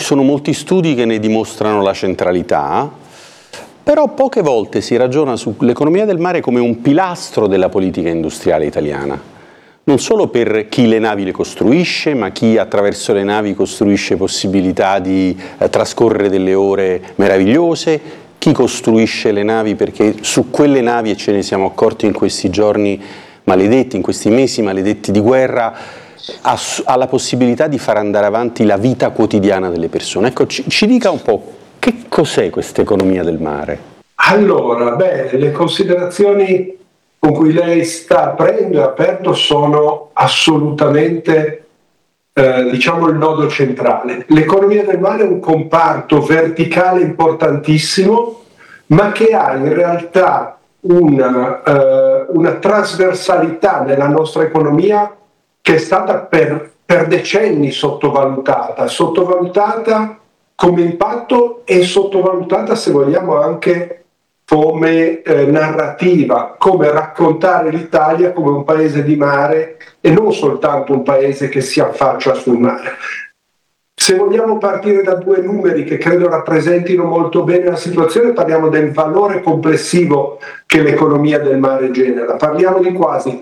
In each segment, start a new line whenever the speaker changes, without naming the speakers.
sono molti studi che ne dimostrano la centralità, però poche volte si ragiona sull'economia del mare come un pilastro della politica industriale italiana. Non solo per chi le navi le costruisce, ma chi attraverso le navi costruisce possibilità di trascorrere delle ore meravigliose, chi costruisce le navi perché su quelle navi, e ce ne siamo accorti in questi giorni maledetti, in questi mesi maledetti di guerra, ha la possibilità di far andare avanti la vita quotidiana delle persone. Ecco, ci dica un po' che cos'è questa economia del mare?
Allora, le considerazioni con cui lei sta aprendo e aperto sono assolutamente, diciamo, il nodo centrale. L'economia del mare è un comparto verticale importantissimo, ma che ha in realtà una trasversalità nella nostra economia che è stata per decenni sottovalutata come impatto e sottovalutata, se vogliamo, anche come narrativa, come raccontare l'Italia come un paese di mare e non soltanto un paese che si affaccia sul mare. Se vogliamo partire da due numeri che credo rappresentino molto bene la situazione, parliamo del valore complessivo che l'economia del mare genera. Parliamo di quasi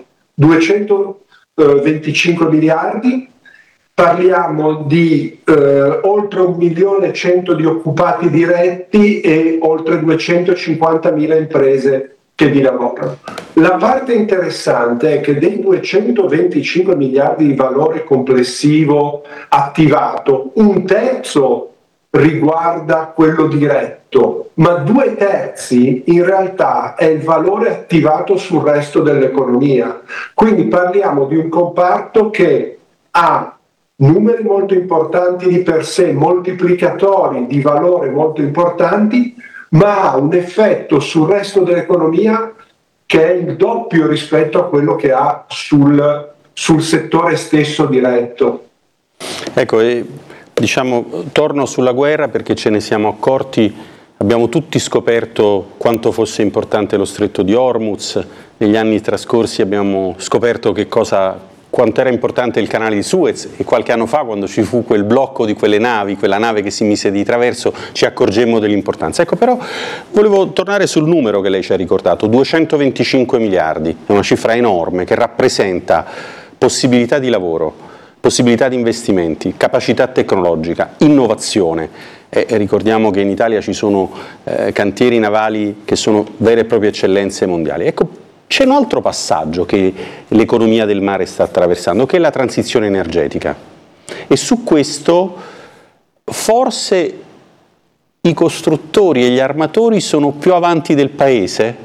225 miliardi, parliamo di oltre 1.100.000 di occupati diretti e oltre 250.000 imprese che vi lavorano. La parte interessante è che dei 225 miliardi di valore complessivo attivato, un terzo riguarda quello diretto, ma 2/3 in realtà è il valore attivato sul resto dell'economia. Quindi parliamo di un comparto che ha numeri molto importanti di per sé, moltiplicatori di valore molto importanti, ma ha un effetto sul resto dell'economia che è il doppio rispetto a quello che ha sul settore stesso diretto.
Ecco, diciamo, torno sulla guerra perché ce ne siamo accorti, abbiamo tutti scoperto quanto fosse importante lo stretto di Hormuz, negli anni trascorsi abbiamo scoperto quanto era importante il canale di Suez, e qualche anno fa, quando ci fu quel blocco di quelle navi, quella nave che si mise di traverso, ci accorgemmo dell'importanza. Ecco, però volevo tornare sul numero che lei ci ha ricordato, 225 miliardi, è una cifra enorme che rappresenta possibilità di lavoro, possibilità di investimenti, capacità tecnologica, innovazione. Ricordiamo che in Italia ci sono cantieri navali che sono vere e proprie eccellenze mondiali. Ecco, c'è un altro passaggio che l'economia del mare sta attraversando, che è la transizione energetica. E su questo forse i costruttori e gli armatori sono più avanti del paese?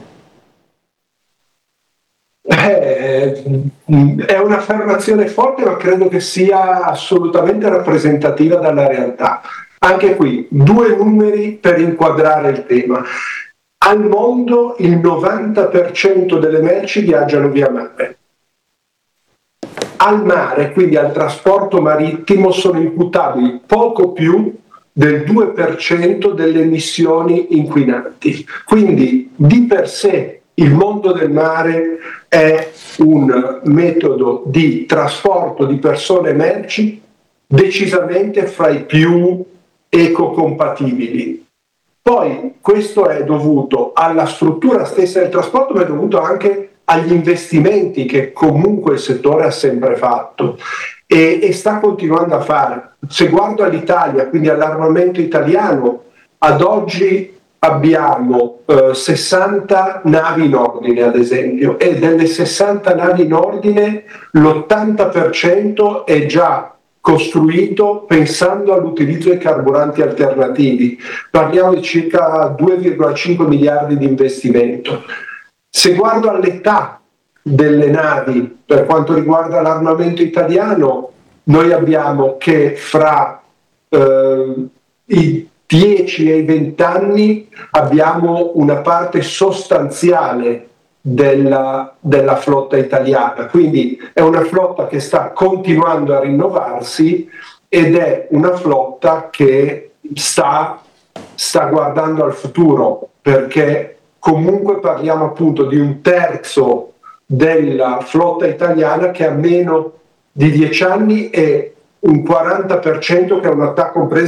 È un'affermazione forte, ma credo che sia assolutamente rappresentativa della realtà. Anche qui, due numeri per inquadrare il tema. Al mondo il 90% delle merci viaggiano via mare. Al mare, quindi al trasporto marittimo, sono imputabili poco più del 2% delle emissioni inquinanti. Quindi di per sé il mondo del mare è un metodo di trasporto di persone e merci decisamente fra i più ecocompatibili. Poi questo è dovuto alla struttura stessa del trasporto, ma è dovuto anche agli investimenti che comunque il settore ha sempre fatto e sta continuando a fare. Se guardo all'Italia, quindi all'armamento italiano, ad oggi abbiamo 60 navi in ordine, ad esempio, e delle 60 navi in ordine l'80% è già costruito pensando all'utilizzo di carburanti alternativi. Parliamo di circa 2,5 miliardi di investimento. Se guardo all'età delle navi per quanto riguarda l'armamento italiano, noi abbiamo che fra i 10 e i 20 anni abbiamo una parte sostanziale della flotta italiana, quindi è una flotta che sta continuando a rinnovarsi ed è una flotta che sta guardando al futuro, perché comunque parliamo appunto di un terzo della flotta italiana che ha meno di 10 anni e un 40% che ha un'età compresa